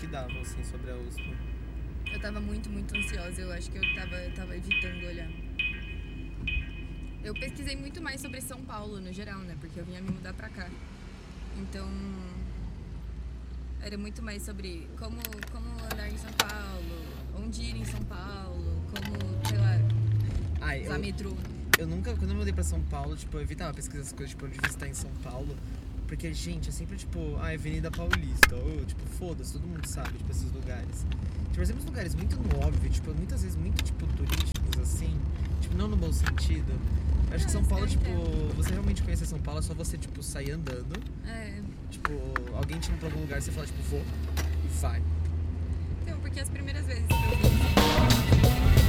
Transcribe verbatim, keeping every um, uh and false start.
davam, assim, sobre a U S P? Eu tava muito, muito ansiosa. Eu acho que eu tava, eu tava evitando olhar. Eu pesquisei muito mais sobre São Paulo, no geral, né? Porque eu vinha me mudar pra cá. Então, era muito mais sobre como, como andar em São Paulo, onde ir em São Paulo, como, sei lá, Ai, usar eu, metrô. eu nunca, quando eu mudei pra São Paulo, tipo, eu evitava pesquisar as coisas, tipo, onde visitar em São Paulo. Porque, gente, é sempre, tipo, a Avenida Paulista, ou, tipo, foda-se, todo mundo sabe, tipo, esses lugares. Tipo, exemplo, lugares muito no óbvio, tipo, muitas vezes muito, tipo, turísticos, assim, tipo, não no bom sentido. Eu acho que São Paulo, tipo, você realmente conhecer São Paulo é só você, tipo, sair andando. É. Tipo, alguém te chama pra algum lugar, você fala, tipo, vou, e vai. Então, porque as primeiras vezes que eu vim